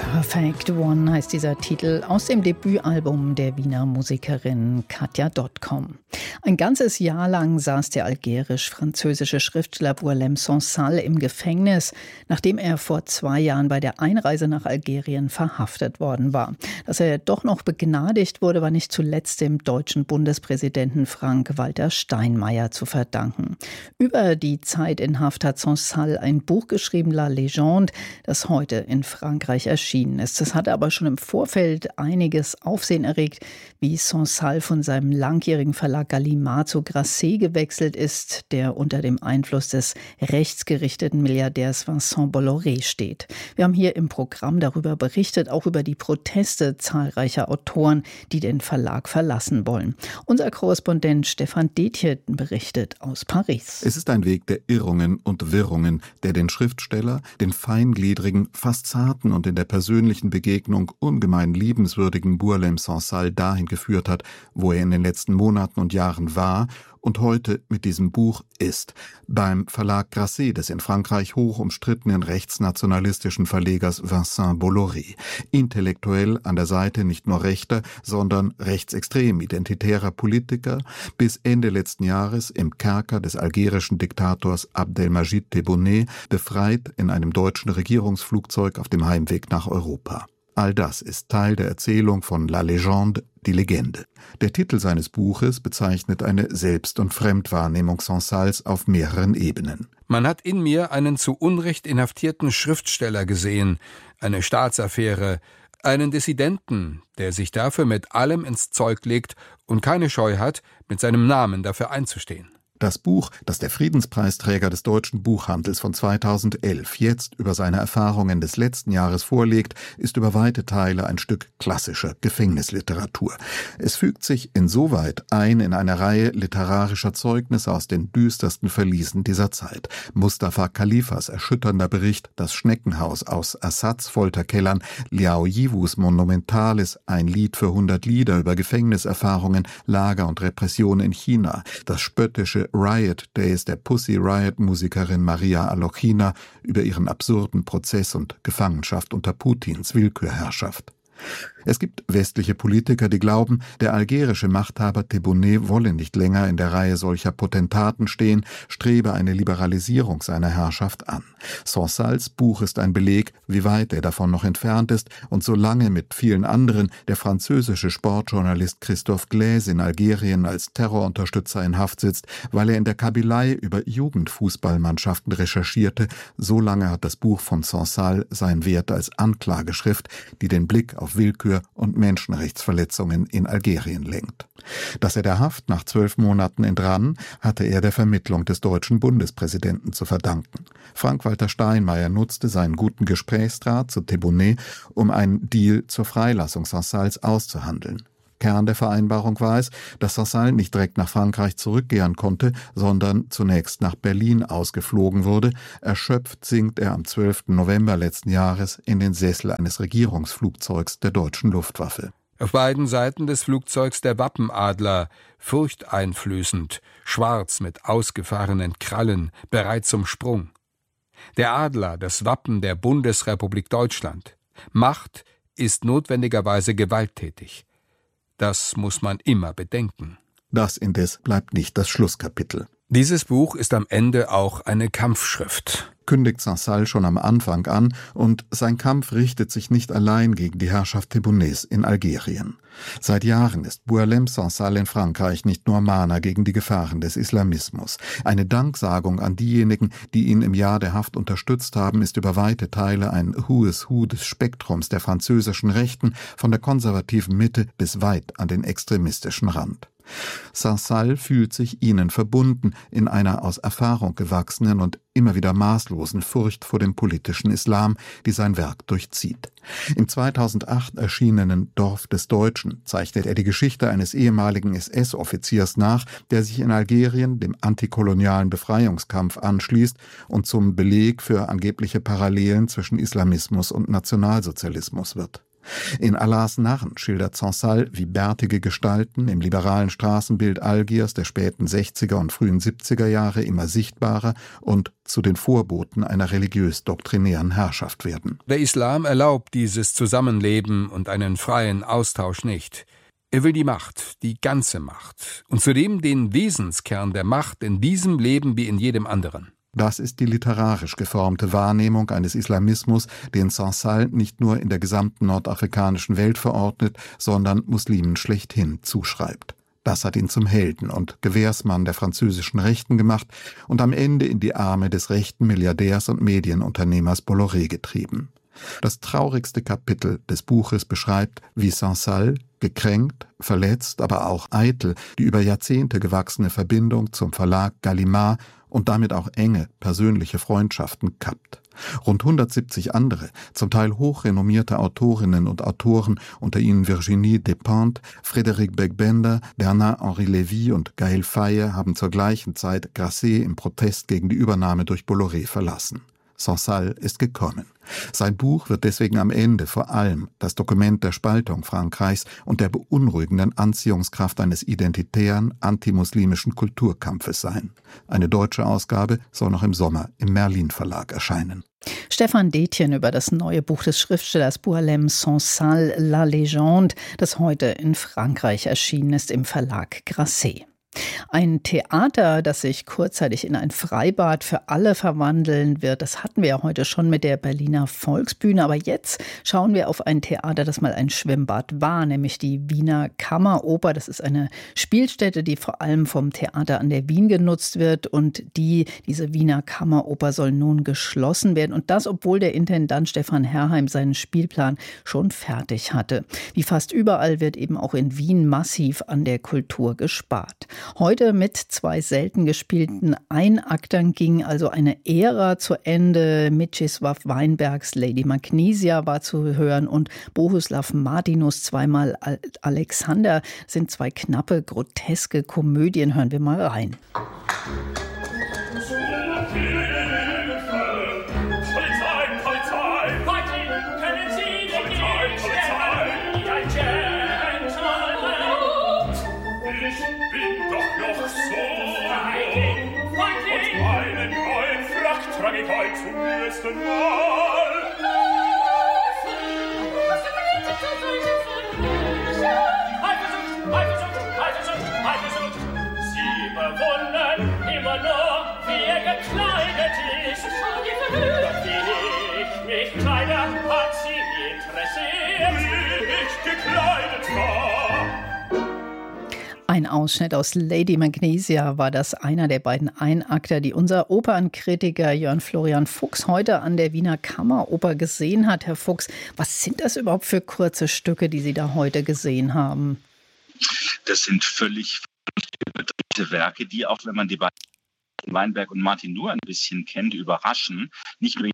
Perfect One heißt dieser Titel aus dem Debütalbum der Wiener Musikerin Katja Dotcom. Ein ganzes Jahr lang saß der algerisch-französische Schriftsteller Boualem Sansal im Gefängnis, nachdem er vor 2 Jahren bei der Einreise nach Algerien verhaftet worden war. Dass er doch noch begnadigt wurde, war nicht zuletzt dem deutschen Bundespräsidenten Frank-Walter Steinmeier zu verdanken. Über die Zeit in Haft hat Sansal ein Buch geschrieben, La Légende, das heute in Frankreich erschienen ist. Das hatte aber schon im Vorfeld einiges Aufsehen erregt, wie Sansal von seinem langjährigen Verlag Gallimard zu Grasset gewechselt ist, der unter dem Einfluss des rechtsgerichteten Milliardärs Vincent Bolloré steht. Wir haben hier im Programm darüber berichtet, auch über die Proteste zahlreicher Autoren, die den Verlag verlassen wollen. Unser Korrespondent Stefan Dethier berichtet aus Paris. Es ist ein Weg der Irrungen und Wirrungen, der den Schriftsteller, den feingliedrigen, fast zarten und in der persönlichen Begegnung ungemein liebenswürdigen Boualem Sansal dahin geführt hat, wo er in den letzten Monaten und Jahren war und heute mit diesem Buch ist, beim Verlag Grasset des in Frankreich hoch umstrittenen rechtsnationalistischen Verlegers Vincent Bolloré, intellektuell an der Seite nicht nur rechter, sondern rechtsextrem identitärer Politiker, bis Ende letzten Jahres im Kerker des algerischen Diktators Abdelmajid Tebboune, befreit in einem deutschen Regierungsflugzeug auf dem Heimweg nach Europa. All das ist Teil der Erzählung von La Légende, die Legende. Der Titel seines Buches bezeichnet eine Selbst- und Fremdwahrnehmung Sansals auf mehreren Ebenen. Man hat in mir einen zu Unrecht inhaftierten Schriftsteller gesehen, eine Staatsaffäre, einen Dissidenten, der sich dafür mit allem ins Zeug legt und keine Scheu hat, mit seinem Namen dafür einzustehen. Das Buch, das der Friedenspreisträger des deutschen Buchhandels von 2011 jetzt über seine Erfahrungen des letzten Jahres vorlegt, ist über weite Teile ein Stück klassischer Gefängnisliteratur. Es fügt sich insoweit ein in eine Reihe literarischer Zeugnisse aus den düstersten Verliesen dieser Zeit. Mustafa Khalifas erschütternder Bericht Das Schneckenhaus aus Assads Folterkellern, Liao Yiwus Monumentales, ein Lied für 100 Lieder über Gefängniserfahrungen, Lager und Repression in China, das spöttische Riot Days der Pussy Riot-Musikerin Maria Alochina über ihren absurden Prozess und Gefangenschaft unter Putins Willkürherrschaft. Es gibt westliche Politiker, die glauben, der algerische Machthaber Tebboune wolle nicht länger in der Reihe solcher Potentaten stehen, strebe eine Liberalisierung seiner Herrschaft an. Sansals Buch ist ein Beleg, wie weit er davon noch entfernt ist und solange mit vielen anderen der französische Sportjournalist Christophe Glaise in Algerien als Terrorunterstützer in Haft sitzt, weil er in der Kabylei über Jugendfußballmannschaften recherchierte, so lange hat das Buch von Sansal seinen Wert als Anklageschrift, die den Blick auf Willkür und Menschenrechtsverletzungen in Algerien lenkt. Dass er der Haft nach 12 Monaten entrann, hatte er der Vermittlung des deutschen Bundespräsidenten zu verdanken. Frank-Walter Steinmeier nutzte seinen guten Gesprächsdraht zu Tebboune, um einen Deal zur Freilassung Sansals auszuhandeln. Kern der Vereinbarung war es, dass Sansal nicht direkt nach Frankreich zurückkehren konnte, sondern zunächst nach Berlin ausgeflogen wurde. Erschöpft sinkt er am 12. November letzten Jahres in den Sessel eines Regierungsflugzeugs der deutschen Luftwaffe. Auf beiden Seiten des Flugzeugs der Wappenadler, furchteinflößend, schwarz mit ausgefahrenen Krallen, bereit zum Sprung. Der Adler, das Wappen der Bundesrepublik Deutschland. Macht ist notwendigerweise gewalttätig. Das muss man immer bedenken. Das indes bleibt nicht das Schlusskapitel. Dieses Buch ist am Ende auch eine Kampfschrift. Kündigt Sansal schon am Anfang an, und sein Kampf richtet sich nicht allein gegen die Herrschaft Tebbounés in Algerien. Seit Jahren ist Boualem Sansal in Frankreich nicht nur Mahner gegen die Gefahren des Islamismus. Eine Danksagung an diejenigen, die ihn im Jahr der Haft unterstützt haben, ist über weite Teile ein Who is Who des Spektrums der französischen Rechten, von der konservativen Mitte bis weit an den extremistischen Rand. Sansal fühlt sich ihnen verbunden in einer aus Erfahrung gewachsenen und immer wieder maßlosen Furcht vor dem politischen Islam, die sein Werk durchzieht. Im 2008 erschienenen Dorf des Deutschen zeichnet er die Geschichte eines ehemaligen SS-Offiziers nach, der sich in Algerien dem antikolonialen Befreiungskampf anschließt und zum Beleg für angebliche Parallelen zwischen Islamismus und Nationalsozialismus wird. In Allahs Narren schildert Saint-Saëns, wie bärtige Gestalten im liberalen Straßenbild Algiers der späten 60er und frühen 70er Jahre immer sichtbarer und zu den Vorboten einer religiös-doktrinären Herrschaft werden. Der Islam erlaubt dieses Zusammenleben und einen freien Austausch nicht. Er will die Macht, die ganze Macht, und zudem den Wesenskern der Macht in diesem Leben wie in jedem anderen. Das ist die literarisch geformte Wahrnehmung eines Islamismus, den Saint-Saëns nicht nur in der gesamten nordafrikanischen Welt verordnet, sondern Muslimen schlechthin zuschreibt. Das hat ihn zum Helden und Gewährsmann der französischen Rechten gemacht und am Ende in die Arme des rechten Milliardärs und Medienunternehmers Bolloré getrieben. Das traurigste Kapitel des Buches beschreibt, wie Saint-Saëns, gekränkt, verletzt, aber auch eitel, die über Jahrzehnte gewachsene Verbindung zum Verlag Gallimard und damit auch enge persönliche Freundschaften kappt. Rund 170 andere, zum Teil hochrenommierte Autorinnen und Autoren, unter ihnen Virginie Despentes, Frédéric Becbender, Bernard-Henri Lévy und Gaël Faye, haben zur gleichen Zeit Grasset im Protest gegen die Übernahme durch Bolloré verlassen. Saint-Saëns ist gekommen. Sein Buch wird deswegen am Ende vor allem das Dokument der Spaltung Frankreichs und der beunruhigenden Anziehungskraft eines identitären, antimuslimischen Kulturkampfes sein. Eine deutsche Ausgabe soll noch im Sommer im Merlin Verlag erscheinen. Stefan Detjen über das neue Buch des Schriftstellers Boualem Sansal, La Légende, das heute in Frankreich erschienen ist im Verlag Grasset. Ein Theater, das sich kurzzeitig in ein Freibad für alle verwandeln wird, das hatten wir ja heute schon mit der Berliner Volksbühne. Aber jetzt schauen wir auf ein Theater, das mal ein Schwimmbad war, nämlich die Wiener Kammeroper. Das ist eine Spielstätte, die vor allem vom Theater an der Wien genutzt wird. Und diese Wiener Kammeroper soll nun geschlossen werden. Und das, obwohl der Intendant Stefan Herrheim seinen Spielplan schon fertig hatte. Wie fast überall wird eben auch in Wien massiv an der Kultur gespart. Heute mit 2 selten gespielten Einaktern ging also eine Ära zu Ende. Mieczysław Weinbergs Lady Magnesia war zu hören und Bohuslav Martinus zweimal Alexander sind 2 knappe, groteske Komödien. Hören wir mal rein. Zum ersten Mal. Sie bewundern immer nur, wie er gekleidet ist. Doch wie ich mich kleide, hat sie interessiert. Wie ich gekleidet war. Ein Ausschnitt aus Lady Magnesia war das, einer der beiden Einakter, die unser Opernkritiker Jörn Florian Fuchs heute an der Wiener Kammeroper gesehen hat. Herr Fuchs, was sind das überhaupt für kurze Stücke, die Sie da heute gesehen haben? Das sind völlig überdrehte Werke, die, auch wenn man die beiden Weinberg und Martinus ein bisschen kennt, überraschen. Nicht nur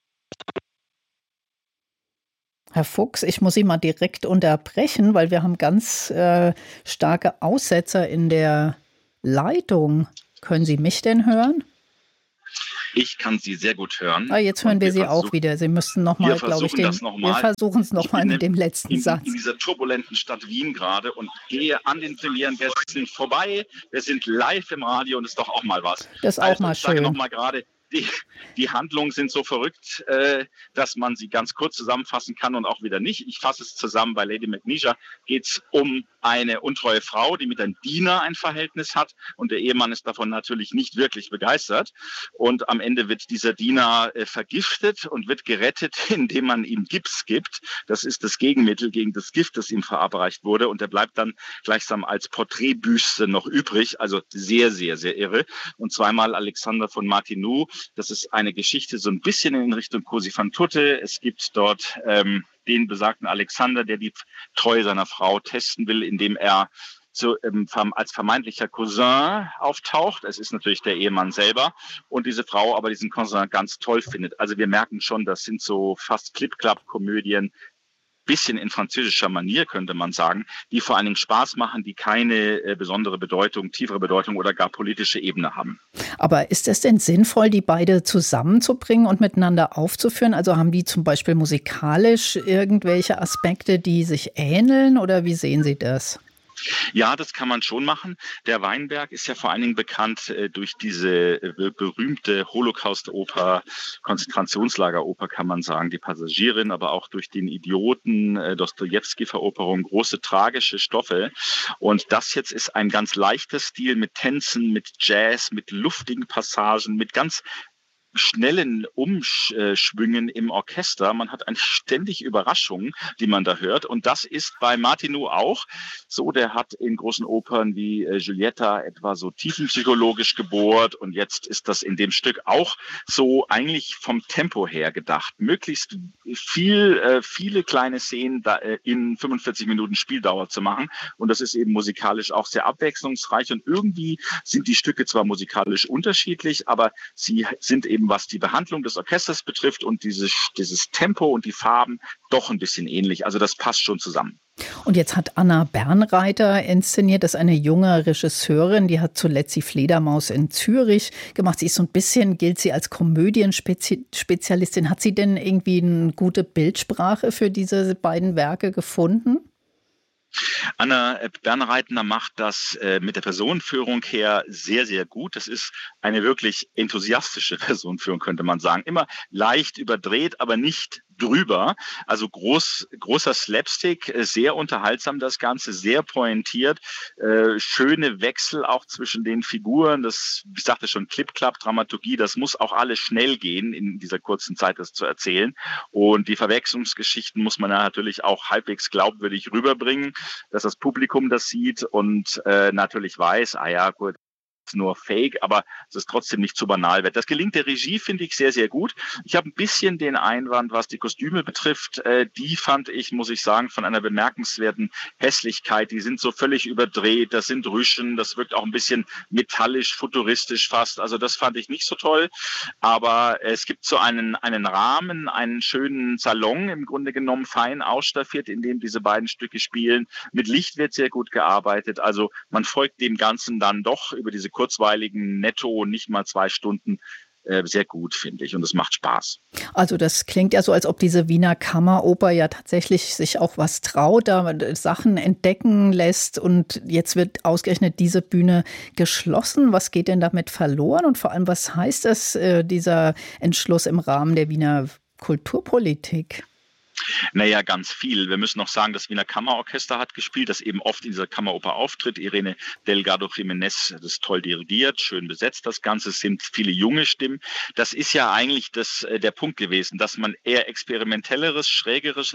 Herr Fuchs, ich muss Sie mal direkt unterbrechen, weil wir haben ganz starke Aussetzer in der Leitung. Können Sie mich denn hören? Ich kann Sie sehr gut hören. Jetzt hören wir Sie auch wieder. Sie müssten nochmal, glaube ich, wir versuchen es nochmal mit dem letzten Satz. In dieser turbulenten Stadt Wien gerade und gehe an den Premierengästen vorbei. Wir sind live im Radio und das ist doch auch mal was. Das ist auch mal schön. Ich sage nochmal gerade, die Handlungen sind so verrückt, dass man sie ganz kurz zusammenfassen kann und auch wieder nicht. Ich fasse es zusammen. Bei Lady Magnesia geht es um eine untreue Frau, die mit einem Diener ein Verhältnis hat und der Ehemann ist davon natürlich nicht wirklich begeistert. Und am Ende wird dieser Diener vergiftet und wird gerettet, indem man ihm Gips gibt. Das ist das Gegenmittel gegen das Gift, das ihm verabreicht wurde. Und er bleibt dann gleichsam als Porträtbüste noch übrig. Also sehr, sehr, sehr irre. Und zweimal Alexander von Martinus. Das ist eine Geschichte so ein bisschen in Richtung Cosi fan tutte. Es gibt dort den besagten Alexander, der die Treue seiner Frau testen will, indem er als vermeintlicher Cousin auftaucht. Es ist natürlich der Ehemann selber und diese Frau aber diesen Cousin ganz toll findet. Also wir merken schon, das sind so fast Clip-Clap-Komödien. bisschen in französischer Manier, könnte man sagen, die vor allen Dingen Spaß machen, die keine besondere Bedeutung, tiefere Bedeutung oder gar politische Ebene haben. Aber ist es denn sinnvoll, die beide zusammenzubringen und miteinander aufzuführen? Also haben die zum Beispiel musikalisch irgendwelche Aspekte, die sich ähneln, oder wie sehen Sie das? Ja, das kann man schon machen. Der Weinberg ist ja vor allen Dingen bekannt durch diese berühmte Holocaust-Oper, Konzentrationslager-Oper, kann man sagen, die Passagierin, aber auch durch den Idioten, Dostojewski-Veroperung, große tragische Stoffe. Und das jetzt ist ein ganz leichter Stil mit Tänzen, mit Jazz, mit luftigen Passagen, mit ganz schnellen Umschwüngen im Orchester. Man hat eigentlich ständig Überraschungen, die man da hört. Und das ist bei Martineau auch so. Der hat in großen Opern wie Giulietta etwa so tiefenpsychologisch gebohrt. Und jetzt ist das in dem Stück auch so eigentlich vom Tempo her gedacht. Möglichst viele kleine Szenen in 45 Minuten Spieldauer zu machen. Und das ist eben musikalisch auch sehr abwechslungsreich. Und irgendwie sind die Stücke zwar musikalisch unterschiedlich, aber sie sind eben, was die Behandlung des Orchesters betrifft und dieses Tempo und die Farben, doch ein bisschen ähnlich. Also das passt schon zusammen. Und jetzt hat Anna Bernreiter inszeniert, das ist eine junge Regisseurin, die hat zuletzt die Fledermaus in Zürich gemacht. Sie ist so ein bisschen, gilt sie als Komödienspezialistin. Hat sie denn irgendwie eine gute Bildsprache für diese beiden Werke gefunden? Anna Bernreitner macht das mit der Personenführung her sehr, sehr gut. Das ist eine wirklich enthusiastische Personenführung, könnte man sagen. Immer leicht überdreht, aber nicht drüber. Also großer Slapstick, sehr unterhaltsam das Ganze, sehr pointiert, schöne Wechsel auch zwischen den Figuren. Das, ich sagte schon, Clip-Clap-Dramaturgie, das muss auch alles schnell gehen in dieser kurzen Zeit, das zu erzählen. Und die Verwechslungsgeschichten muss man natürlich auch halbwegs glaubwürdig rüberbringen, dass das Publikum das sieht und natürlich weiß, ja gut, nur Fake, aber es ist trotzdem nicht zu banal wird. Das gelingt der Regie, finde ich, sehr, sehr gut. Ich habe ein bisschen den Einwand, was die Kostüme betrifft. Die fand ich, muss ich sagen, von einer bemerkenswerten Hässlichkeit. Die sind so völlig überdreht, das sind Rüschen, das wirkt auch ein bisschen metallisch, futuristisch fast. Also das fand ich nicht so toll. Aber es gibt so einen Rahmen, einen schönen Salon, im Grunde genommen fein ausstaffiert, in dem diese beiden Stücke spielen. Mit Licht wird sehr gut gearbeitet. Also man folgt dem Ganzen dann doch über diese kurzweiligen Netto, nicht mal 2 Stunden, sehr gut, finde ich. Und es macht Spaß. Also das klingt ja so, als ob diese Wiener Kammeroper ja tatsächlich sich auch was traut, da Sachen entdecken lässt. Und jetzt wird ausgerechnet diese Bühne geschlossen. Was geht denn damit verloren? Und vor allem, was heißt das, dieser Entschluss im Rahmen der Wiener Kulturpolitik? Naja, ganz viel. Wir müssen noch sagen, das Wiener Kammerorchester hat gespielt, das eben oft in dieser Kammeroper auftritt. Irene Delgado Jiménez, das toll dirigiert, schön besetzt das Ganze, es sind viele junge Stimmen. Das ist ja eigentlich der Punkt gewesen, dass man eher experimentelleres, schrägeres,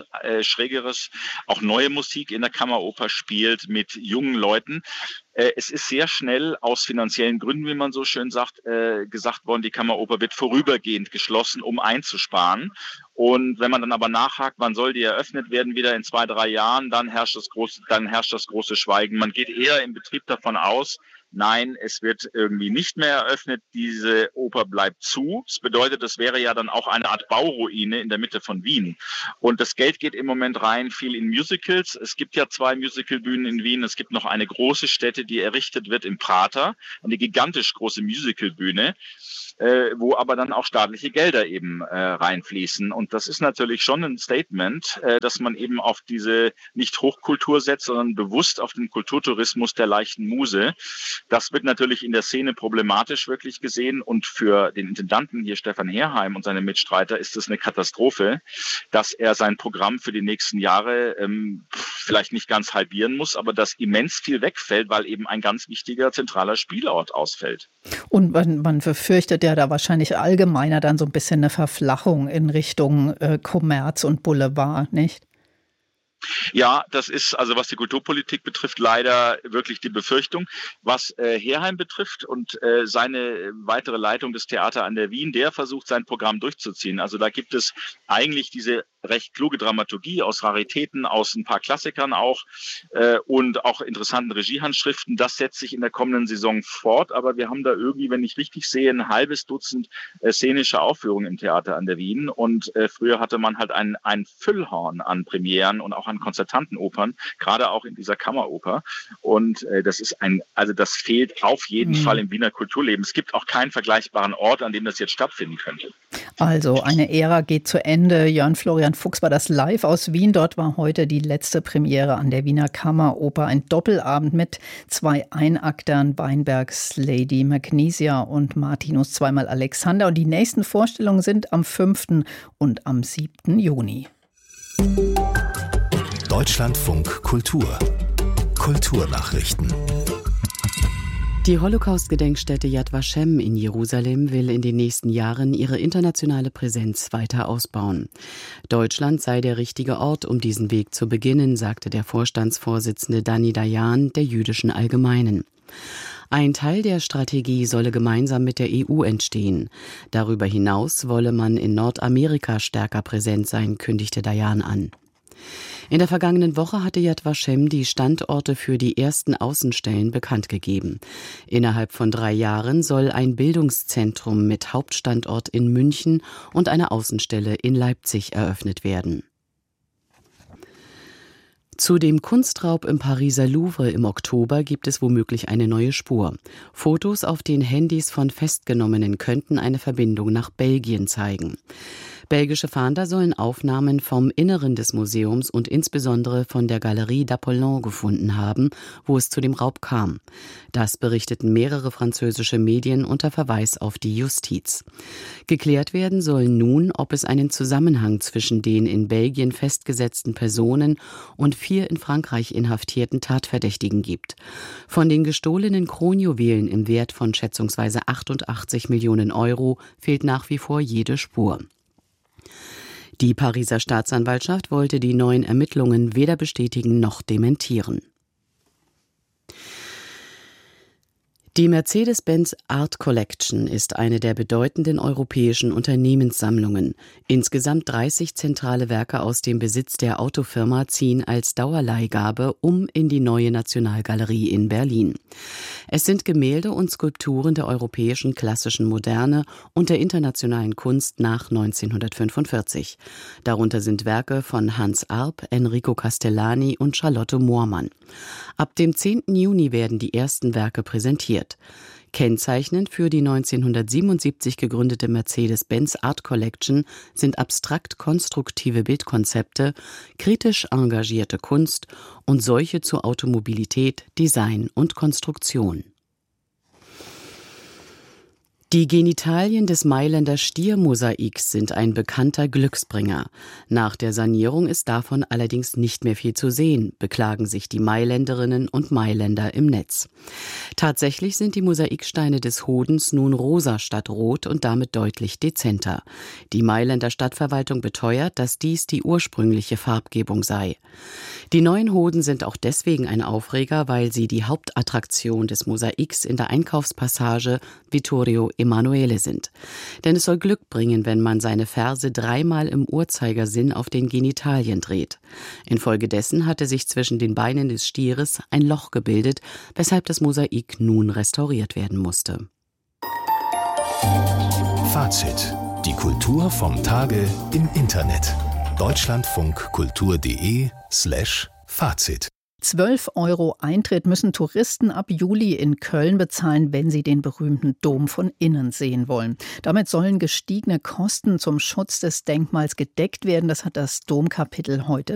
auch neue Musik in der Kammeroper spielt mit jungen Leuten. Es ist sehr schnell aus finanziellen Gründen, wie man so schön sagt, gesagt worden, die Kammeroper wird vorübergehend geschlossen, um einzusparen. Und wenn man dann aber nachhakt, wann soll die eröffnet werden, wieder in 2, 3 Jahren, dann herrscht das große Schweigen. Man geht eher im Betrieb davon aus, nein, es wird irgendwie nicht mehr eröffnet, diese Oper bleibt zu. Das bedeutet, das wäre ja dann auch eine Art Bauruine in der Mitte von Wien. Und das Geld geht im Moment rein, viel in Musicals. Es gibt ja 2 Musicalbühnen in Wien. Es gibt noch eine große Stätte, die errichtet wird im Prater, eine gigantisch große Musicalbühne, wo aber dann auch staatliche Gelder eben reinfließen. Und das ist natürlich schon ein Statement, dass man eben auf diese nicht Hochkultur setzt, sondern bewusst auf den Kulturtourismus der leichten Muse. Das wird natürlich in der Szene problematisch wirklich gesehen. Und für den Intendanten hier, Stefan Herheim, und seine Mitstreiter, ist es eine Katastrophe, dass er sein Programm für die nächsten Jahre vielleicht nicht ganz halbieren muss, aber dass immens viel wegfällt, weil eben ein ganz wichtiger zentraler Spielort ausfällt. Und man befürchtet ja da wahrscheinlich allgemeiner dann so ein bisschen eine Verflachung in Richtung Kommerz und Boulevard, nicht? Ja, das ist also, was die Kulturpolitik betrifft, leider wirklich die Befürchtung. Was Herheim betrifft und seine weitere Leitung des Theater an der Wien, der versucht, sein Programm durchzuziehen. Also da gibt es eigentlich diese recht kluge Dramaturgie aus Raritäten, aus ein paar Klassikern auch und auch interessanten Regiehandschriften. Das setzt sich in der kommenden Saison fort, aber wir haben da irgendwie, wenn ich richtig sehe, ein halbes Dutzend szenische Aufführungen im Theater an der Wien und früher hatte man halt ein Füllhorn an Premieren und auch an Konzertantenopern, gerade auch in dieser Kammeroper und das fehlt auf jeden Fall im Wiener Kulturleben. Es gibt auch keinen vergleichbaren Ort, an dem das jetzt stattfinden könnte. Also eine Ära geht zu Ende. Jörn Florian Fuchs war das live aus Wien. Dort war heute die letzte Premiere an der Wiener Kammeroper. Ein Doppelabend mit 2 Einaktern, Weinbergs Lady Magnesia und Martinus zweimal Alexander. Und die nächsten Vorstellungen sind am 5. und am 7. Juni. Deutschlandfunk Kultur. Kulturnachrichten. Die Holocaust-Gedenkstätte Yad Vashem in Jerusalem will in den nächsten Jahren ihre internationale Präsenz weiter ausbauen. Deutschland sei der richtige Ort, um diesen Weg zu beginnen, sagte der Vorstandsvorsitzende Dani Dayan der Jüdischen Allgemeinen. Ein Teil der Strategie solle gemeinsam mit der EU entstehen. Darüber hinaus wolle man in Nordamerika stärker präsent sein, kündigte Dayan an. In der vergangenen Woche hatte Yad Vashem die Standorte für die ersten Außenstellen bekannt gegeben. Innerhalb von 3 Jahren soll ein Bildungszentrum mit Hauptstandort in München und eine Außenstelle in Leipzig eröffnet werden. Zu dem Kunstraub im Pariser Louvre im Oktober gibt es womöglich eine neue Spur. Fotos auf den Handys von Festgenommenen könnten eine Verbindung nach Belgien zeigen. Belgische Fahnder sollen Aufnahmen vom Inneren des Museums und insbesondere von der Galerie d'Apollon gefunden haben, wo es zu dem Raub kam. Das berichteten mehrere französische Medien unter Verweis auf die Justiz. Geklärt werden soll nun, ob es einen Zusammenhang zwischen den in Belgien festgesetzten Personen und 4 in Frankreich inhaftierten Tatverdächtigen gibt. Von den gestohlenen Kronjuwelen im Wert von schätzungsweise 88 Millionen Euro fehlt nach wie vor jede Spur. Die Pariser Staatsanwaltschaft wollte die neuen Ermittlungen weder bestätigen noch dementieren. Die Mercedes-Benz Art Collection ist eine der bedeutenden europäischen Unternehmenssammlungen. Insgesamt 30 zentrale Werke aus dem Besitz der Autofirma ziehen als Dauerleihgabe in die neue Nationalgalerie in Berlin. Es sind Gemälde und Skulpturen der europäischen klassischen Moderne und der internationalen Kunst nach 1945. Darunter sind Werke von Hans Arp, Enrico Castellani und Charlotte Moormann. Ab dem 10. Juni werden die ersten Werke präsentiert. Kennzeichnend für die 1977 gegründete Mercedes-Benz Art Collection sind abstrakt konstruktive Bildkonzepte, kritisch engagierte Kunst und solche zur Automobilität, Design und Konstruktion. Die Genitalien des Mailänder Stiermosaiks sind ein bekannter Glücksbringer. Nach der Sanierung ist davon allerdings nicht mehr viel zu sehen, beklagen sich die Mailänderinnen und Mailänder im Netz. Tatsächlich sind die Mosaiksteine des Hodens nun rosa statt rot und damit deutlich dezenter. Die Mailänder Stadtverwaltung beteuert, dass dies die ursprüngliche Farbgebung sei. Die neuen Hoden sind auch deswegen ein Aufreger, weil sie die Hauptattraktion des Mosaiks in der Einkaufspassage Vittorio Emanuele sind. Denn es soll Glück bringen, wenn man seine Ferse 3-mal im Uhrzeigersinn auf den Genitalien dreht. Infolgedessen hatte sich zwischen den Beinen des Stieres ein Loch gebildet, weshalb das Mosaik nun restauriert werden musste. Fazit: Die Kultur vom Tage im Internet. deutschlandfunkkultur.de/Fazit 12 € Eintritt müssen Touristen ab Juli in Köln bezahlen, wenn sie den berühmten Dom von innen sehen wollen. Damit sollen gestiegene Kosten zum Schutz des Denkmals gedeckt werden. Das hat das Domkapitel heute